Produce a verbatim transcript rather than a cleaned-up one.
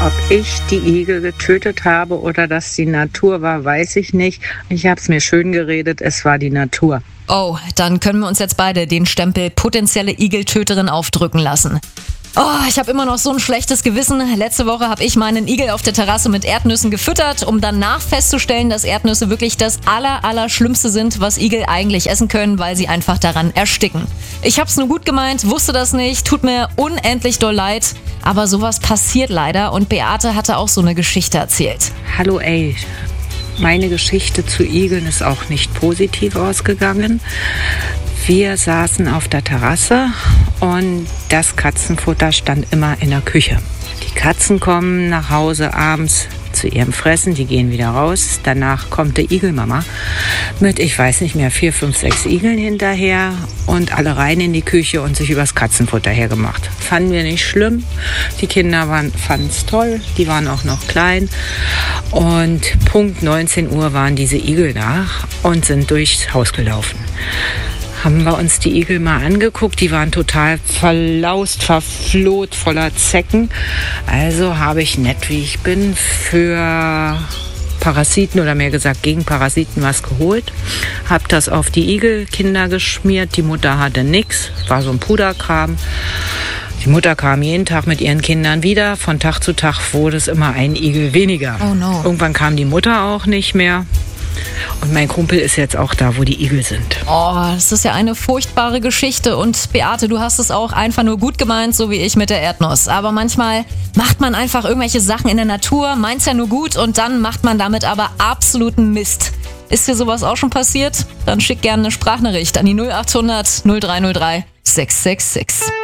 Ob ich die Igel getötet habe oder das die Natur war, weiß ich nicht. Ich habe es mir schön geredet, es war die Natur. Oh, dann können wir uns jetzt beide den Stempel potenzielle Igeltöterin aufdrücken lassen. Oh, ich habe immer noch so ein schlechtes Gewissen. Letzte Woche habe ich meinen Igel auf der Terrasse mit Erdnüssen gefüttert, um danach festzustellen, dass Erdnüsse wirklich das aller, aller Schlimmste sind, was Igel eigentlich essen können, weil sie einfach daran ersticken. Ich habe es nur gut gemeint, wusste das nicht, tut mir unendlich doll leid, aber sowas passiert leider und Beate hatte auch so eine Geschichte erzählt. Hallo ey, meine Geschichte zu Igeln ist auch nicht positiv ausgegangen. Wir saßen auf der Terrasse und das Katzenfutter stand immer in der Küche. Die Katzen kommen nach Hause abends zu ihrem Fressen, die gehen wieder raus. Danach kommt die Igelmama mit, ich weiß nicht mehr, vier, fünf, sechs Igeln hinterher und alle rein in die Küche und sich übers Katzenfutter hergemacht. Fanden wir nicht schlimm. Die Kinder fanden es toll, die waren auch noch klein. Und Punkt neunzehn Uhr waren diese Igel da und sind durchs Haus gelaufen. Haben wir uns die Igel mal angeguckt, die waren total verlaust, verfloht, voller Zecken. Also habe ich, nett wie ich bin, für Parasiten oder mehr gesagt gegen Parasiten was geholt. Habe das auf die Igelkinder geschmiert, die Mutter hatte nichts, war so ein Puderkram. Die Mutter kam jeden Tag mit ihren Kindern wieder, von Tag zu Tag wurde es immer ein Igel weniger. Oh no. Irgendwann kam die Mutter auch nicht mehr. Und mein Kumpel ist jetzt auch da, wo die Igel sind. Oh, das ist ja eine furchtbare Geschichte. Und Beate, du hast es auch einfach nur gut gemeint, so wie ich mit der Erdnuss. Aber manchmal macht man einfach irgendwelche Sachen in der Natur, meint's ja nur gut und dann macht man damit aber absoluten Mist. Ist dir sowas auch schon passiert? Dann schick gerne eine Sprachnachricht an die null acht hundert null drei null drei sechs sechs sechs.